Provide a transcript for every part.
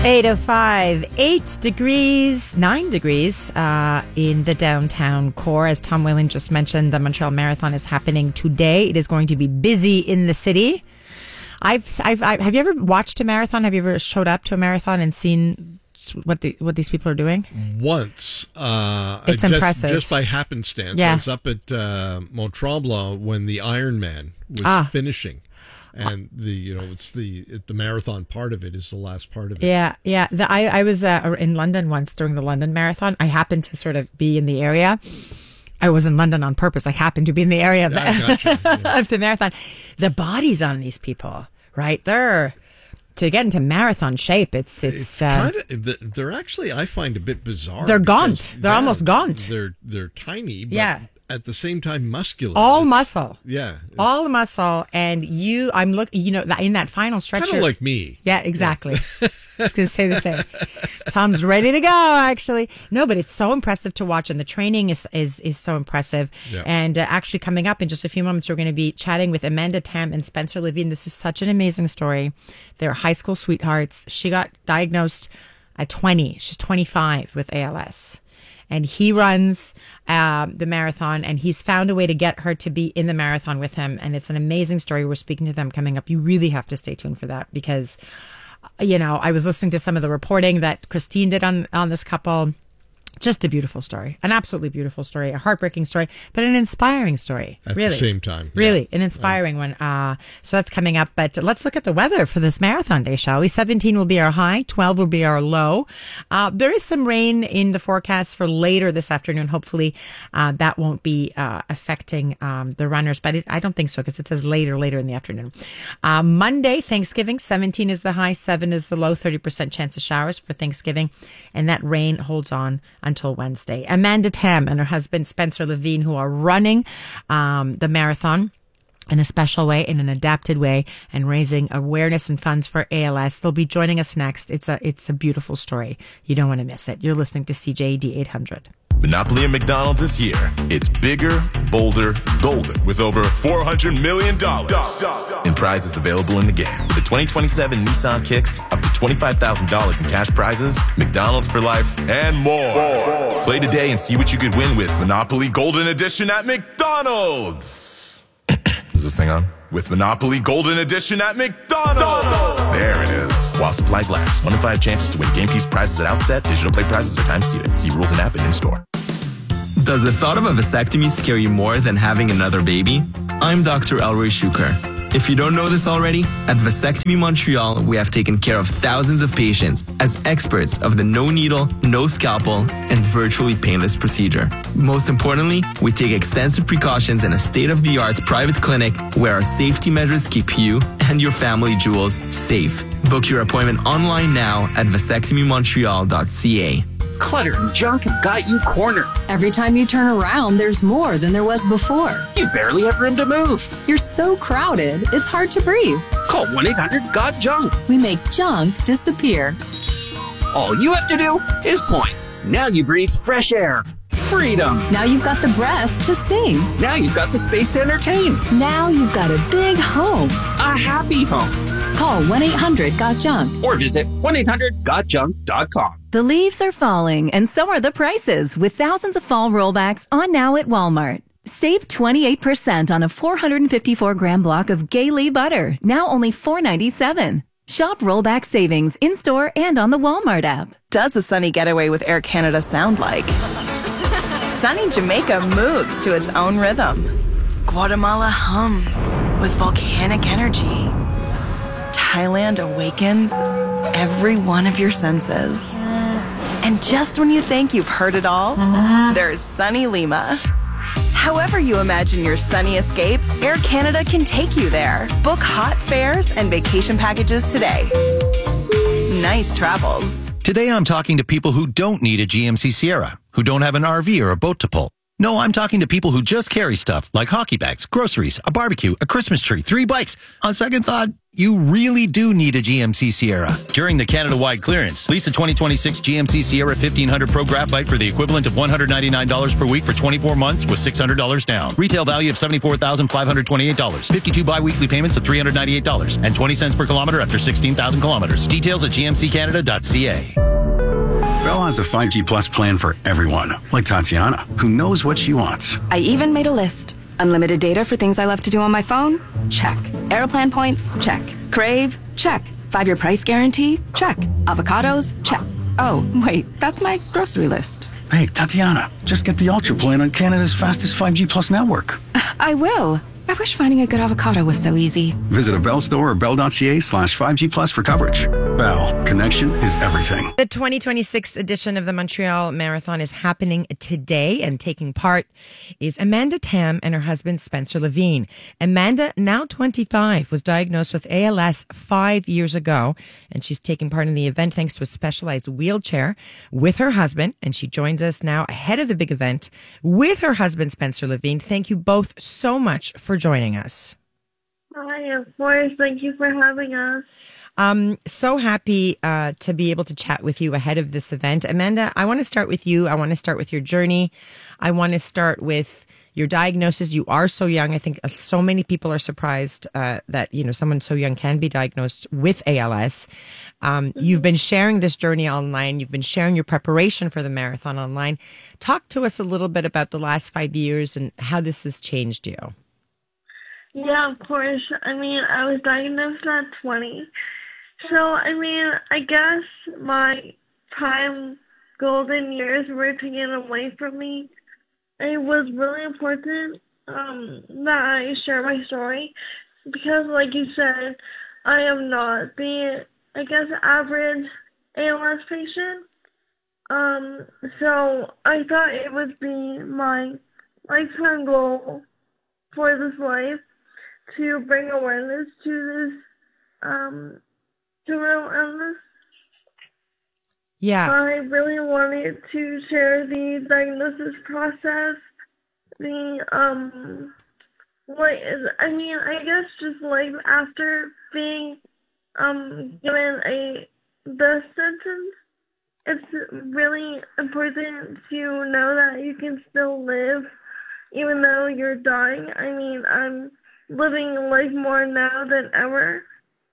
8:05, 8 degrees, 9 degrees in the downtown core. As Tom Whalen just mentioned, the Montreal Marathon is happening today. It is going to be busy in the city. Have you ever watched a marathon? Have you ever showed up to a marathon and seen what these people are doing? Once. It's impressive. Just by happenstance. Yeah. I was up at Mont Tremblant when the Ironman was finishing. And it's the marathon part of it is the last part of it. Yeah. I was in London once during the London Marathon. I happened to sort of be in the area. I was in London on purpose. I happened to be in the area of the marathon. The bodies on these people, right? To get into marathon shape, it's kind of, they're actually, I find, a bit bizarre. They're gaunt. They're almost gaunt. They're tiny, but at the same time muscular. All muscle. Yeah. All muscle. And I'm looking, in that final stretch. Kind of like me. Yeah, exactly. I was going to say the same. Tom's ready to go, actually. No, but it's so impressive to watch. And the training is so impressive. Yeah. And actually coming up in just a few moments, we're going to be chatting with Amanda Tam and Spencer Levine. This is such an amazing story. They're high school sweethearts. She got diagnosed at 20. She's 25 with ALS. And he runs the marathon, and he's found a way to get her to be in the marathon with him. And it's an amazing story. We're speaking to them coming up. You really have to stay tuned for that because, I was listening to some of the reporting that Christine did on this couple. Just a beautiful story, an absolutely beautiful story, a heartbreaking story, but an inspiring story. At the same time. Really, an inspiring one. So that's coming up. But let's look at the weather for this marathon day, shall we? 17 will be our high, 12 will be our low. There is some rain in the forecast for later this afternoon. Hopefully that won't be affecting the runners, but I don't think so because it says later in the afternoon. Monday, Thanksgiving, 17 is the high, 7 is the low, 30% chance of showers for Thanksgiving. And that rain holds on until Wednesday. Amanda Tam and her husband Spencer Levine, who are running the marathon in a special way, in an adapted way, and raising awareness and funds for ALS. They'll be joining us next. It's a beautiful story. You don't want to miss it. You're listening to CJAD 800. Monopoly at McDonald's is here. It's bigger, bolder, golden with over $400 million in prizes available in the game. With the 2027 Nissan Kicks, up to $25,000 in cash prizes, McDonald's for life, and more. Play today and see what you could win with Monopoly Golden Edition at McDonald's. Is this thing on? With Monopoly Golden Edition at McDonald's. There it is. While supplies last. 1 in 5 chances to win game piece prizes at outset. Digital play prizes are time seated. See rules and app and in-store. Does the thought of a vasectomy scare you more than having another baby? I'm Dr. Elroy Shuker. If you don't know this already, at Vasectomy Montreal, we have taken care of thousands of patients as experts of the no needle, no scalpel, and virtually painless procedure. Most importantly, we take extensive precautions in a state-of-the-art private clinic where our safety measures keep you and your family jewels safe. Book your appointment online now at vasectomymontreal.ca. Clutter and junk have got you cornered. Every time you turn around, there's more than there was before. You barely have room to move. You're so crowded, it's hard to breathe. Call 1-800-GOT-JUNK. We make junk disappear. All you have to do is point. Now you breathe fresh air. Freedom. Now you've got the breath to sing. Now you've got the space to entertain. Now you've got a big home. A happy home. Call 1-800-GOT-JUNK. Or visit 1-800-GOTJUNK.com. The leaves are falling, and so are the prices, with thousands of fall rollbacks on now at Walmart. Save 28% on a 454-gram block of Gay butter, now only $4.97. Shop rollback savings in-store and on the Walmart app. Does a sunny getaway with Air Canada sound like? Sunny Jamaica moves to its own rhythm. Guatemala hums with volcanic energy. Thailand awakens every one of your senses. And just when you think you've heard it all, there's sunny Lima. However you imagine your sunny escape, Air Canada can take you there. Book hot fares and vacation packages today. Nice travels. Today I'm talking to people who don't need a GMC Sierra, who don't have an RV or a boat to pull. No, I'm talking to people who just carry stuff like hockey bags, groceries, a barbecue, a Christmas tree, 3 bikes. On second thought, You really do need a GMC Sierra. During the Canada-wide clearance, lease a 2026 GMC Sierra 1500 Pro Graphite for the equivalent of $199 per week for 24 months with $600 down. Retail value of $74,528. 52 bi-weekly payments of $398 and 20 cents per kilometer after 16,000 kilometers. Details at gmccanada.ca. Bell has a 5G Plus plan for everyone, like Tatiana, who knows what she wants. I even made a list. Unlimited data for things I love to do on my phone? Check. Aeroplan points? Check. Crave? Check. 5-year price guarantee? Check. Avocados? Check. Oh, wait, that's my grocery list. Hey, Tatiana, just get the Ultra plan on Canada's fastest 5G Plus network. I will. I wish finding a good avocado was so easy. Visit a Bell store or bell.ca/5G Plus for coverage. Bell, connection is everything. The 2026 edition of the Montreal Marathon is happening today, and taking part is Amanda Tam and her husband Spencer Levine. Amanda, now 25, was diagnosed with ALS 5 years ago, and she's taking part in the event thanks to a specialized wheelchair with her husband, and she joins us now ahead of the big event with her husband Spencer Levine. Thank you both so much for joining us. Hi, of course. Thank you for having us. So happy to be able to chat with you ahead of this event. Amanda, I want to start with you. I want to start with your journey. I want to start with your diagnosis. You are so young. I think so many people are surprised that, someone so young can be diagnosed with ALS. You've been sharing this journey online. You've been sharing your preparation for the marathon online. Talk to us a little bit about the last 5 years and how this has changed you. Yeah, of course. I was diagnosed at 20. So, I guess my time golden years were taken away from me. It was really important that I share my story because, like you said, I am not the, average ALS patient. So I thought it would be my lifetime goal for this life to bring awareness to this terminal illness. Yeah. I really wanted to share the diagnosis process, just life after being given a death sentence. It's really important to know that you can still live even though you're dying. I'm living life more now than ever.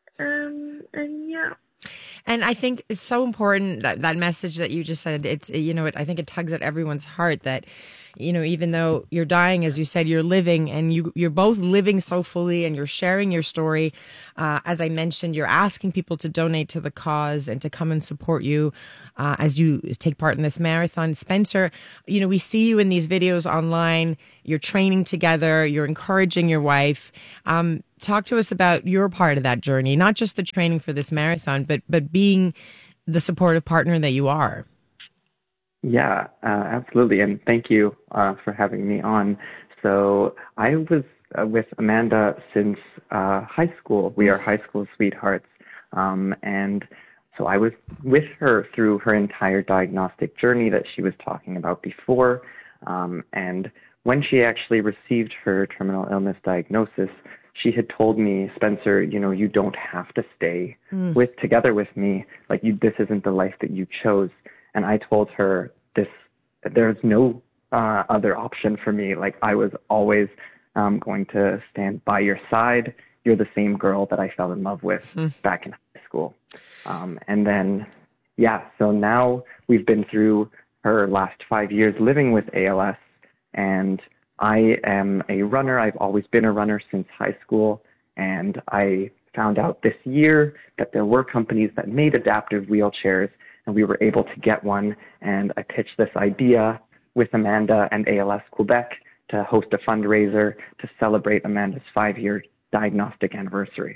And yeah. And I think it's so important that message that you just said. It's, I think it tugs at everyone's heart that, even though you're dying, as you said, you're living, and you're both living so fully, and you're sharing your story. As I mentioned, you're asking people to donate to the cause and to come and support you as you take part in this marathon. Spencer, we see you in these videos online. You're training together. You're encouraging your wife. Talk to us about your part of that journey, not just the training for this marathon, but being the supportive partner that you are. Yeah, absolutely. And thank you for having me on. So I was with Amanda since high school. We are high school sweethearts. And so I was with her through her entire diagnostic journey that she was talking about before. And when she actually received her terminal illness diagnosis, she had told me, Spencer, you don't have to stay together with me. This isn't the life that you chose. And I told her there's no other option for me. I was always going to stand by your side. You're the same girl that I fell in love with back in high school. And then, so now we've been through her last 5 years living with ALS, and I am a runner. I've always been a runner since high school, and I found out this year that there were companies that made adaptive wheelchairs, and we were able to get one, and I pitched this idea with Amanda and ALS Quebec to host a fundraiser to celebrate Amanda's 5-year diagnostic anniversary.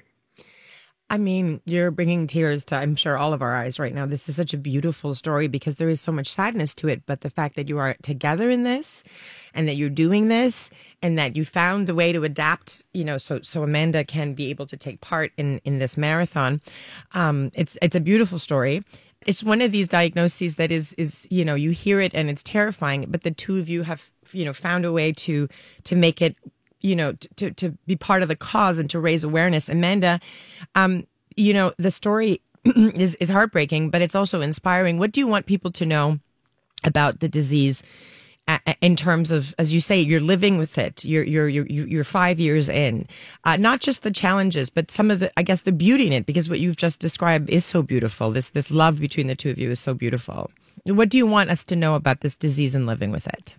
You're bringing tears to, I'm sure, all of our eyes right now. This is such a beautiful story because there is so much sadness to it. But the fact that you are together in this and that you're doing this and that you found the way to adapt, so Amanda can be able to take part in this marathon. It's a beautiful story. It's one of these diagnoses that is, you hear it and it's terrifying, but the two of you have, found a way to make it to be part of the cause and to raise awareness. Amanda, the story is heartbreaking, but it's also inspiring. What do you want people to know about the disease in terms of, as you say, you're living with it, you're 5 years in, not just the challenges, but some of the beauty in it, because what you've just described is so beautiful. This love between the two of you is so beautiful. What do you want us to know about this disease and living with it?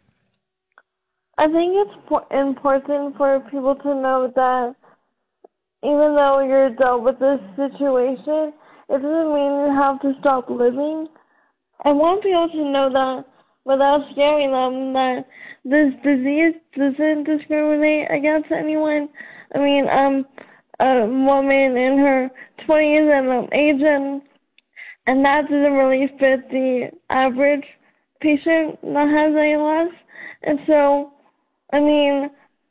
I think it's important for people to know that even though you're dealt with this situation, it doesn't mean you have to stop living. I want people to know that without scaring them, that this disease doesn't discriminate against anyone. I mean, I'm a woman in her 20s and I'm Asian, and that doesn't really fit the average patient that has ALS. And so, I mean,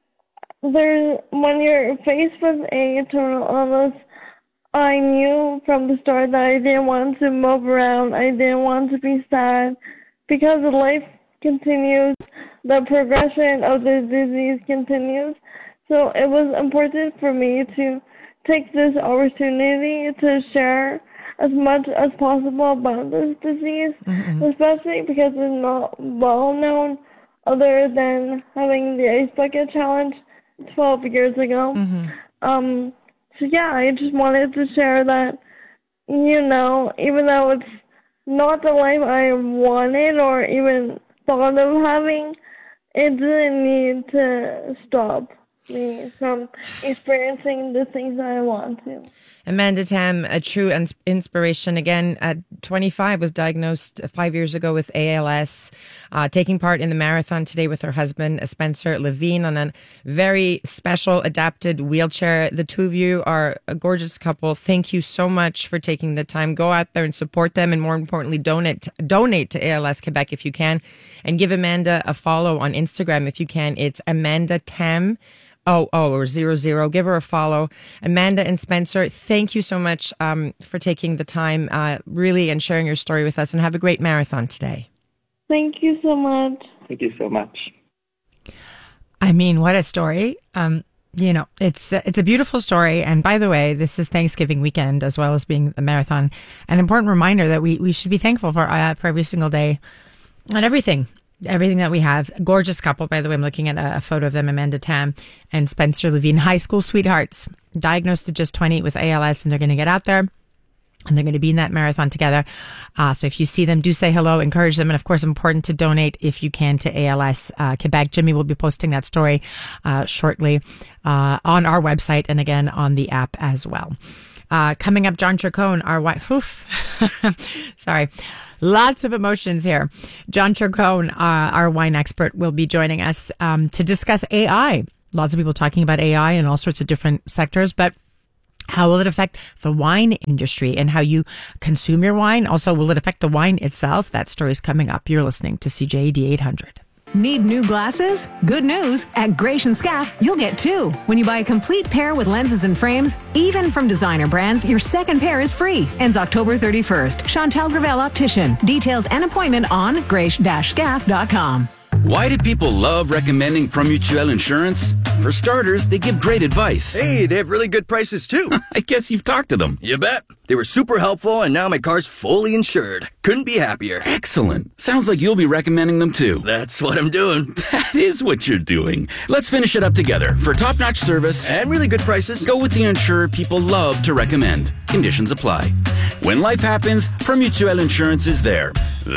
when you're faced with a terminal illness, I knew from the start that I didn't want to move around. I didn't want to be sad, because life continues, the progression of the disease continues. So it was important for me to take this opportunity to share as much as possible about this disease, especially because it's not well known other than having the Ice Bucket Challenge 12 years ago. So yeah, I just wanted to share that, even though it's not the life I wanted or even thought of having, it didn't need to stop me from experiencing the things that I want to. Amanda Tam, a true inspiration. Again, at 25, was diagnosed 5 years ago with ALS, taking part in the marathon today with her husband, Spencer Levine, on a very special adapted wheelchair. The two of you are a gorgeous couple. Thank you so much for taking the time. Go out there and support them, and more importantly, donate to ALS Quebec if you can, and give Amanda a follow on Instagram if you can. It's Amanda Tam. or 00. Give her a follow. Amanda and Spencer, thank you so much for taking the time, really, and sharing your story with us. And have a great marathon today. Thank you so much. Thank you so much. I mean, what a story. It's a beautiful story. And by the way, this is Thanksgiving weekend as well as being the marathon. An important reminder that we should be thankful for every single day and everything that we have. Gorgeous couple, by the way. I'm looking at a photo of them, Amanda Tam and Spencer Levine, high school sweethearts, diagnosed at just 20 with ALS, and they're going to get out there and they're going to be in that marathon together. So if you see them, do say hello, encourage them. And of course, important to donate if you can to ALS Quebec. Jimmy will be posting that story shortly on our website and again on the app as well. Coming up, John Chircone, our wife. Sorry. Lots of emotions here. John Chircone, our wine expert, will be joining us to discuss AI. Lots of people talking about AI in all sorts of different sectors, but how will it affect the wine industry and how you consume your wine? Also, will it affect the wine itself? That story is coming up. You're listening to CJAD 800. Need new glasses? Good news. At Gratian Scaff, you'll get two. When you buy a complete pair with lenses and frames, even from designer brands, your second pair is free. Ends October 31st. Chantal Gravel Optician. Details and appointment on grace-scaff.com. Why do people love recommending Promutuel Insurance? For starters, they give great advice. Hey, they have really good prices too. I guess you've talked to them. You bet. They were super helpful, and now my car's fully insured. Couldn't be happier. Excellent. Sounds like you'll be recommending them too. That's what I'm doing. That is what you're doing. Let's finish it up together. For top-notch service and really good prices, go with the insurer people love to recommend. Conditions apply. When life happens, Promutuel Insurance is there.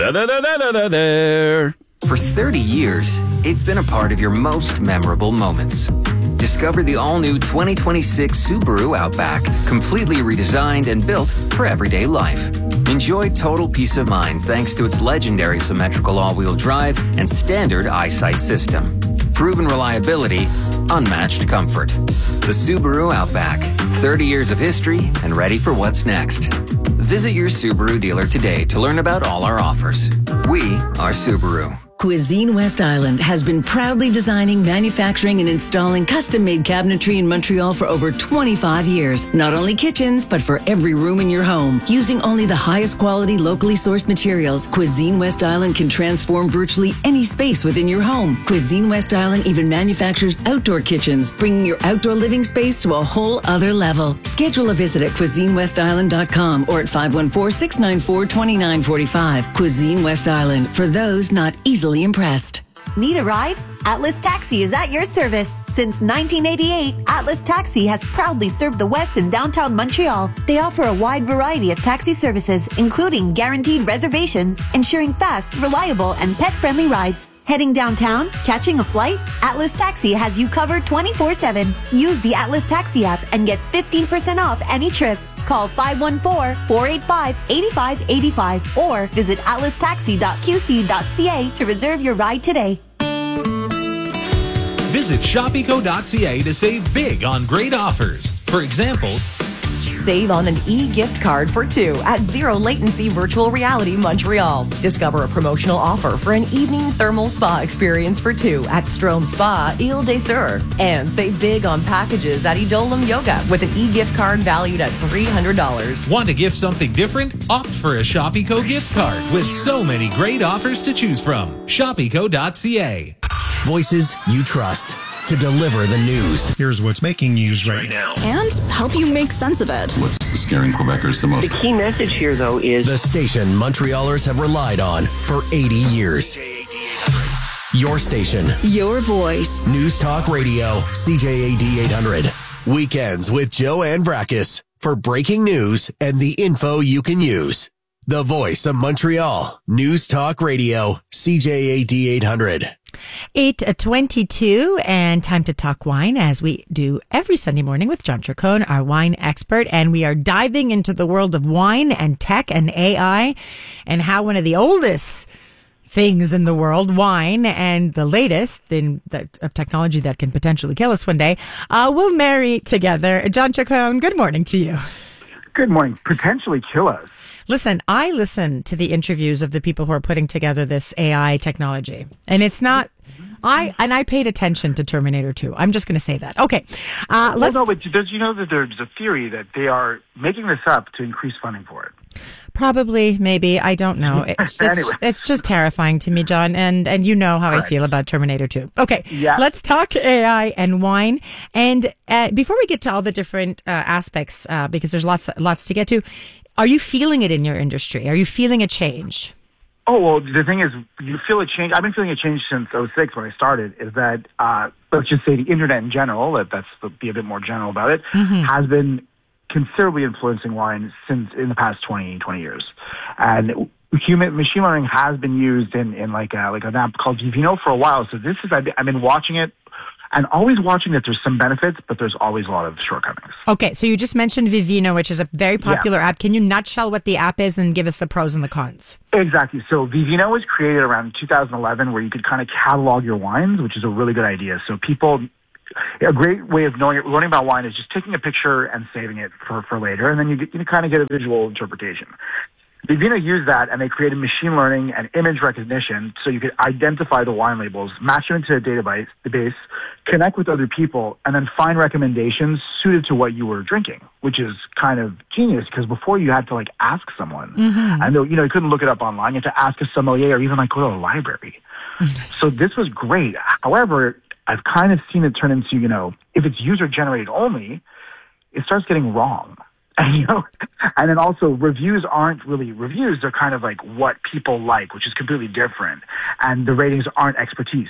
There. For 30 years, it's been a part of your most memorable moments. Discover the all-new 2026 Subaru Outback, completely redesigned and built for everyday life. Enjoy total peace of mind thanks to its legendary symmetrical all-wheel drive and standard eyesight system. Proven reliability, unmatched comfort. The Subaru Outback, 30 years of history and ready for what's next. Visit your Subaru dealer today to learn about all our offers. We are Subaru. Cuisine West Island has been proudly designing, manufacturing, and installing custom-made cabinetry in Montreal for over 25 years. Not only kitchens, but for every room in your home. Using only the highest quality, locally sourced materials, Cuisine West Island can transform virtually any space within your home. Cuisine West Island even manufactures outdoor kitchens, bringing your outdoor living space to a whole other level. Schedule a visit at CuisineWestIsland.com or at 514-694-2945. Cuisine West Island, for those not easily impressed. Need a ride? Atlas Taxi is at your service. Since 1988, Atlas Taxi has proudly served the West and downtown Montreal. They offer a wide variety of taxi services, including guaranteed reservations, ensuring fast, reliable, and pet-friendly rides. Heading downtown? Catching a flight? Atlas Taxi has you covered 24/7. Use the Atlas Taxi app and get 15% off any trip. Call 514-485-8585 or visit atlastaxi.qc.ca to reserve your ride today. Visit shopeco.ca to save big on great offers. For example, save on an e-gift card for two at Zero Latency Virtual Reality Montreal. Discover a promotional offer for an evening thermal spa experience for two at Strom Spa, Ile des Sœurs. And save big on packages at Idolum Yoga with an e-gift card valued at $300. Want to gift something different? Opt for a Shopeco gift card with so many great offers to choose from. Shopeco.ca. Voices you trust to deliver the news. Here's what's making news right now. And help you make sense of it. What's scaring Quebecers the most? The key message here, though, is the station Montrealers have relied on for 80 years. Your station. Your voice. News Talk Radio, CJAD 800. Weekends with Joanne Brackus for breaking news and the info you can use. The voice of Montreal. News Talk Radio, CJAD 800. 8:22 and time to talk wine as we do every Sunday morning with John Chacon, our wine expert. And we are diving into the world of wine and tech and AI and how one of the oldest things in the world, wine, and the latest in of technology that can potentially kill us one day, will marry together. John Chacon, good morning to you. Good morning. Potentially kill us. Listen, I listen to the interviews of the people who are putting together this AI technology, and it's not. I paid attention to Terminator 2. I'm just going to say that. Okay, but did you know that there's a theory that they are making this up to increase funding for it? Probably, maybe. I don't know. It's just terrifying to me, John, and you know how I feel about Terminator 2. Okay, let's talk AI and wine. And before we get to all the different aspects, because there's lots to get to, are you feeling it in your industry? Are you feeling a change? Oh, well, the thing is, you feel a change. I've been feeling a change since 2006 when I started, is that, let's just say the internet in general, be a bit more general about it, has been considerably influencing wine since in the past 20 years. And machine learning has been used in like an app called Vivino for a while. So I've been watching it and always watching that there's some benefits, but there's always a lot of shortcomings. Okay, so you just mentioned Vivino, which is a very popular app. Can you nutshell what the app is and give us the pros and the cons? Exactly. So Vivino was created around 2011 where you could kind of catalog your wines, which is a really good idea. So a great way of learning about wine is just taking a picture and saving it for later, and then you kind of get a visual interpretation. Vivino used that, and they created machine learning and image recognition so you could identify the wine labels, match them into a database, connect with other people, and then find recommendations suited to what you were drinking, which is kind of genius because before you had to ask someone, and you couldn't look it up online. You had to ask a sommelier or even go to a library. So this was great. However, I've kind of seen it turn into, if it's user generated only, it starts getting wrong. And then also reviews aren't really reviews. They're kind of like what people like, which is completely different. And the ratings aren't expertise.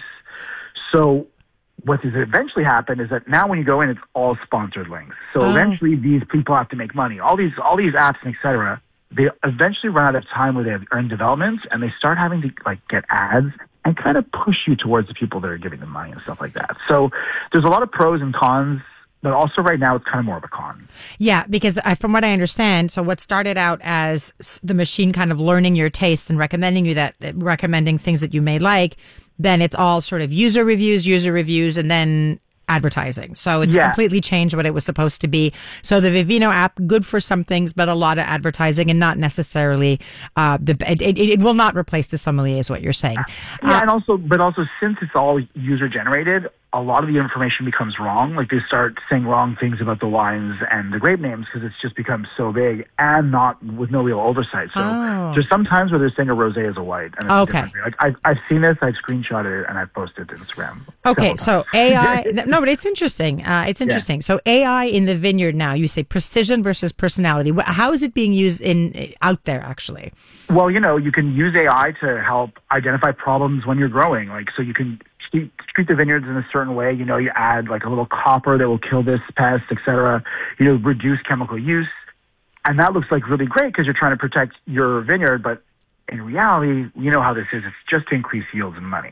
So what has eventually happened is that now when you go in, it's all sponsored links. So eventually these people have to make money. All these apps and et cetera, they eventually run out of time where they have earned developments and they start having to get ads and kind of push you towards the people that are giving them money and stuff like that. So there's a lot of pros and cons. But also right now, it's kind of more of a con. Yeah, because from what I understand, so what started out as the machine kind of learning your taste and recommending things that you may like, then it's all sort of user reviews, and then advertising. So it's Yeah. completely changed what it was supposed to be. So the Vivino app, good for some things, but a lot of advertising and not necessarily, it will not replace the sommelier is what you're saying. Yeah, and also since it's all user generated, a lot of the information becomes wrong. Like they start saying wrong things about the wines and the grape names because it's just become so big and not with no real oversight. So there's some times where they're saying a rosé is a white. And it's a different thing. Like I've seen this, I've screenshotted it, and I've posted it to Instagram. Okay, so AI, no, but it's interesting. It's interesting. So AI in the vineyard now, you say precision versus personality. How is it being used out there actually? Well, you can use AI to help identify problems when you're growing. Like, so you can treat the vineyards in a certain way. You add like a little copper that will kill this pest, etc. Reduce chemical use. And that looks like really great because you're trying to protect your vineyard. But in reality, you know how this is. It's just to increase yields and money.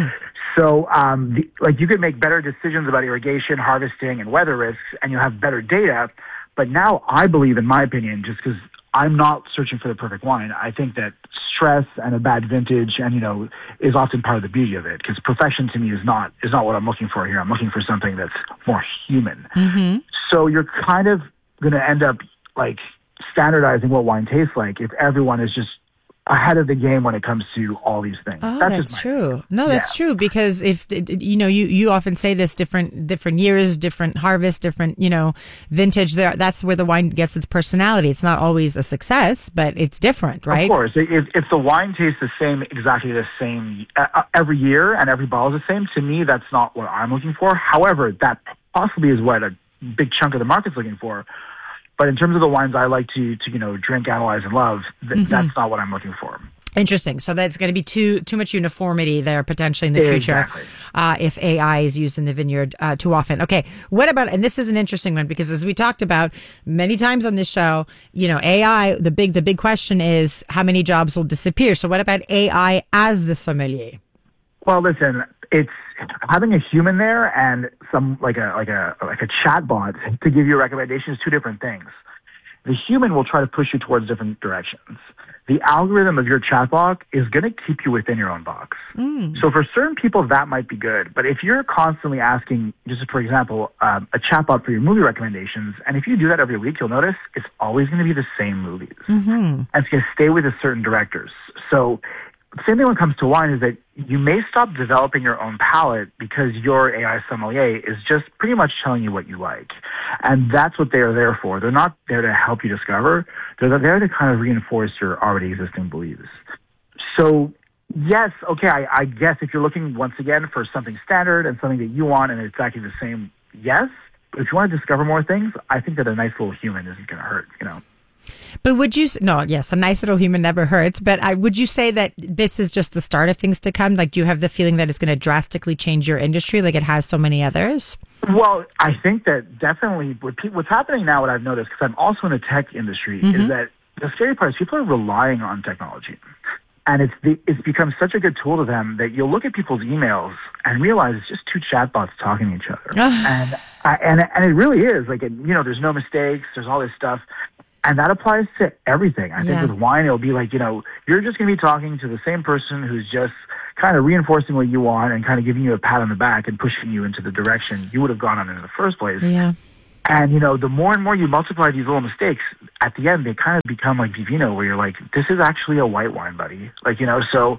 So, you could make better decisions about irrigation, harvesting, and weather risks, and you'll have better data. But now I believe, in my opinion, just because I'm not searching for the perfect wine, I think that stress and a bad vintage and, is often part of the beauty of it. Because perfection to me is not what I'm looking for here. I'm looking for something that's more human. Mm-hmm. So you're kind of going to end up like standardizing what wine tastes like if everyone is just ahead of the game when it comes to all these things. Oh, that's true. No, that's true because if you often say this different years, different harvest, different vintage. That's where the wine gets its personality. It's not always a success, but it's different, right? Of course, if the wine tastes exactly the same every year and every bottle is the same, to me that's not what I'm looking for. However, that possibly is what a big chunk of the market's looking for. But in terms of the wines I like to drink, analyze, and love, that's not what I'm looking for. Interesting. So that's going to be too much uniformity there potentially in the future if AI is used in the vineyard too often. Okay, what about, and this is an interesting one because as we talked about many times on this show, AI, the big question is how many jobs will disappear. So what about AI as the sommelier? Well, listen, it's having a human there and some like a chat bot to give you recommendations, two different things. The human will try to push you towards different directions. The algorithm of your chatbot is going to keep you within your own box. So for certain people, that might be good. But if you're constantly asking, just for example, a chatbot for your movie recommendations, and if you do that every week, you'll notice it's always going to be the same movies. And it's going to stay with a certain directors. So the same thing when it comes to wine is that you may stop developing your own palate because your AI sommelier is just pretty much telling you what you like. And that's what they are there for. They're not there to help you discover. They're there to kind of reinforce your already existing beliefs. So, yes, okay, I guess if you're looking, once again, for something standard and something that you want and it's exactly the same, yes. But if you want to discover more things, I think that a nice little human isn't going to hurt, But would you, a nice little human never hurts, but would you say that this is just the start of things to come? Like, do you have the feeling that it's going to drastically change your industry like it has so many others? Well, I think that definitely what's happening now, what I've noticed, because I'm also in the tech industry, is that the scary part is people are relying on technology. And it's become such a good tool to them that you'll look at people's emails and realize it's just two chatbots talking to each other. and it really is. Like, there's no mistakes, there's all this stuff. And that applies to everything. I think with wine, it'll be like, you're just going to be talking to the same person who's just kind of reinforcing what you want and kind of giving you a pat on the back and pushing you into the direction you would have gone on in the first place. Yeah. And, the more and more you multiply these little mistakes, at the end, they kind of become like Vivino, where you're like, this is actually a white wine, buddy. Like, so.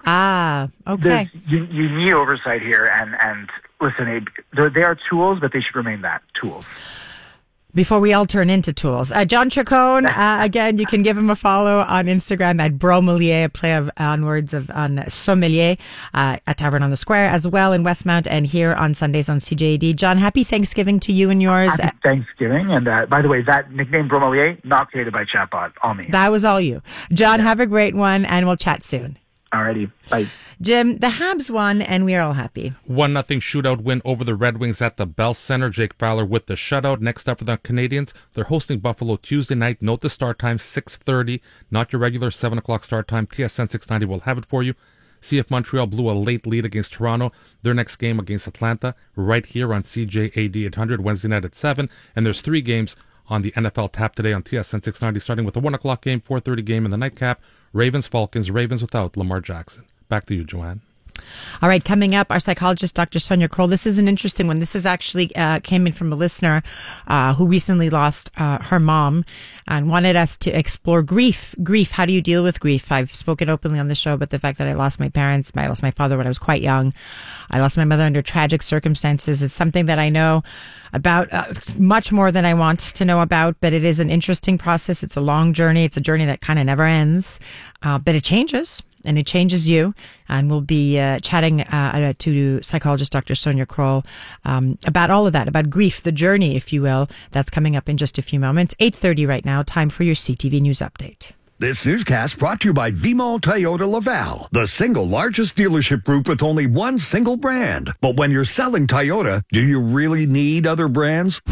Okay. You need oversight here. And listen, they are tools, but they should remain that, tools. Before we all turn into tools. John Chacon, again, you can give him a follow on Instagram at Bromelier, a play on words on sommelier, at Tavern on the Square as well in Westmount and here on Sundays on CJAD. John, happy Thanksgiving to you and yours. Happy Thanksgiving. And by the way, that nickname Bromelier, not created by Chatbot, all me. That was all you. John, have a great one and we'll chat soon. Alrighty. Bye. Jim, the Habs won, and we are all happy. 1-0 shootout win over the Red Wings at the Bell Center. Jake Fowler with the shutout. Next up for the Canadians, they're hosting Buffalo Tuesday night. Note the start time, 6:30, not your regular 7 o'clock start time. TSN 690 will have it for you. CF Montreal blew a late lead against Toronto. Their next game against Atlanta, right here on CJAD 800, Wednesday night at 7. And there's 3 games on the NFL tap today on TSN 690, starting with a 1 o'clock game, 4:30 game in the nightcap. Ravens, Falcons, Ravens without Lamar Jackson. Back to you, Joanne. All right, coming up, our psychologist, Dr. Sonia Kroll. This is an interesting one. This is actually came in from a listener who recently lost her mom and wanted us to explore grief. Grief, how do you deal with grief? I've spoken openly on the show about the fact that I lost my parents. I lost my father when I was quite young. I lost my mother under tragic circumstances. It's something that I know about much more than I want to know about, but it is an interesting process. It's a long journey. It's a journey that kind of never ends, but it changes. And it changes you. And we'll be chatting to psychologist Dr. Sonia Kroll about all of that, about grief, the journey, if you will. That's coming up in just a few moments. 8:30 right now. Time for your CTV News Update. This newscast brought to you by Vimal Toyota Laval, the single largest dealership group with only one single brand. But when you're selling Toyota, do you really need other brands?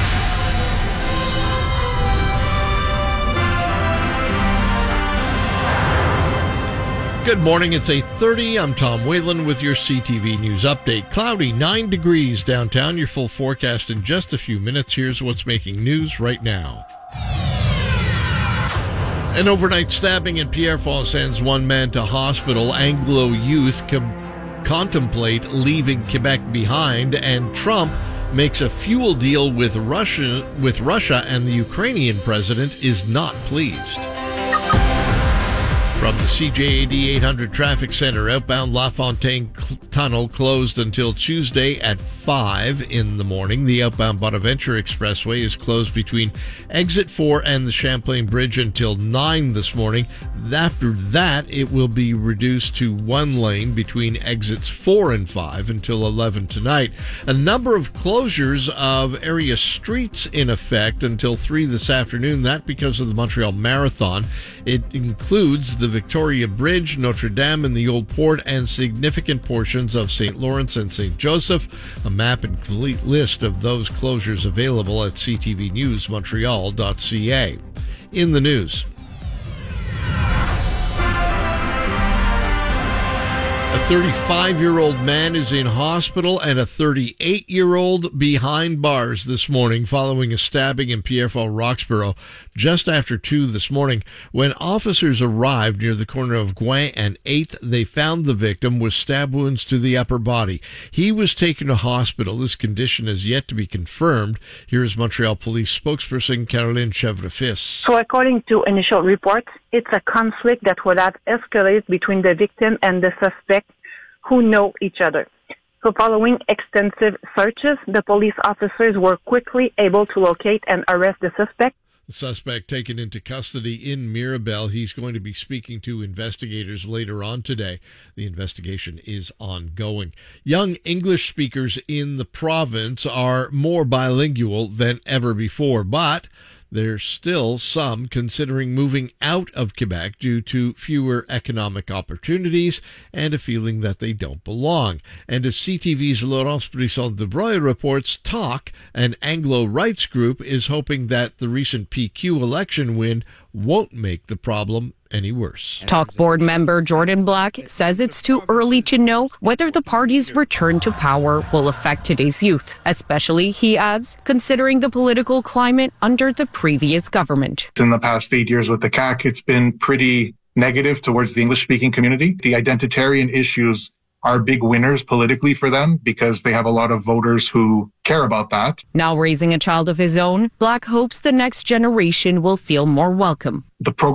Good morning, it's 8:30. I'm Tom Whalen with your CTV News Update. Cloudy, 9 degrees downtown. Your full forecast in just a few minutes. Here's what's making news right now. An overnight stabbing in Pierre Falls sends one man to hospital. Anglo youth contemplate leaving Quebec behind, and Trump makes a fuel deal with Russia, and the Ukrainian president is not pleased. From the CJAD 800 Traffic Center, outbound LaFontaine Tunnel closed until Tuesday at 5 in the morning. The outbound Bonaventure Expressway is closed between Exit 4 and the Champlain Bridge until 9 this morning. After that, it will be reduced to one lane between Exits 4 and 5 until 11 tonight. A number of closures of area streets in effect until 3 this afternoon. That because of the Montreal Marathon. It includes the Victoria Bridge, Notre Dame, and the Old Port, and significant portions of St. Lawrence and St. Joseph. A map and complete list of those closures available at ctvnewsmontreal.ca. In the news, a 35-year-old man is in hospital and a 38-year-old behind bars this morning following a stabbing in Pierre Falls, Roxborough just after 2 this morning. When officers arrived near the corner of Gouin and 8th, they found the victim with stab wounds to the upper body. He was taken to hospital. His condition is yet to be confirmed. Here is Montreal Police spokesperson Caroline Chevrefis. So according to initial reports, it's a conflict that would have escalated between the victim and the suspect who know each other. So following extensive searches, the police officers were quickly able to locate and arrest the suspect. The suspect taken into custody in Mirabel. He's going to be speaking to investigators later on today. The investigation is ongoing. Young English speakers in the province are more bilingual than ever before, but there's still some considering moving out of Quebec due to fewer economic opportunities and a feeling that they don't belong. And as CTV's Laurence Brisson-Debreuil reports, TALK, an Anglo rights group, is hoping that the recent PQ election win won't make the problem any worse. TALK board member Jordan Black says it's too early to know whether the party's return to power will affect today's youth, especially, he adds, considering the political climate under the previous government. In the past 8 years with the CAQ, it's been pretty negative towards the English-speaking community. The identitarian issues are big winners politically for them because they have a lot of voters who care about that. Now raising a child of his own, Black hopes the next generation will feel more welcome. The program